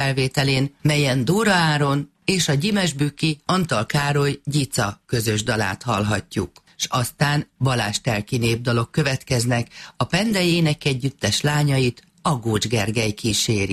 felvételén, melyen Dóra Áron és a Gyimesbükki Antal Károly Gyica közös dalát hallhatjuk. S aztán Balázs Telki népdalok következnek, a Pendei Énekegyüttes lányait Aggócs Gergely kíséri.